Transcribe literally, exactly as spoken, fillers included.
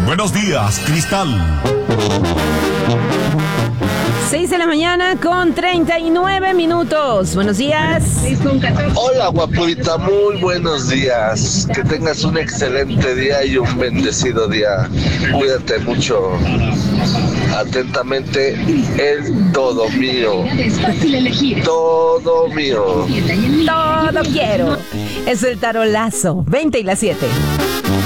Buenos días, Cristal. seis de la mañana con treinta y nueve minutos. Buenos días. Hola, guapurita, muy buenos días. Que tengas un excelente día y un bendecido día. Cuídate mucho. Atentamente, el todo mío. Todo mío. Todo quiero. Es el tarolazo. veinte y las siete.